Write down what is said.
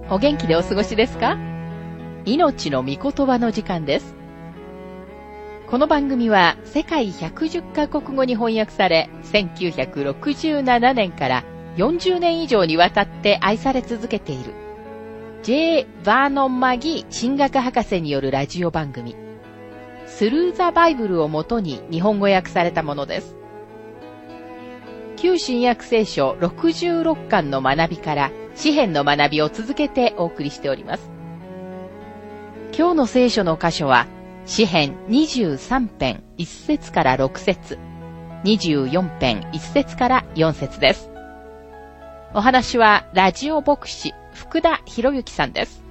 お元気でお過ごしですか？命の御言葉の時間です。この番組は世界110カ国語に翻訳され、1967年から40年以上にわたって愛され続けている J. バーノン・マギー神学博士によるラジオ番組スルー・ザ・バイブルをもとに日本語訳されたものです。旧新約聖書66巻の学びから詩編の学びを続けてお送りしております。今日の聖書の箇所は詩編23編1節から6節、24編1節から4節です。お話はラジオ牧師福田博之さんです。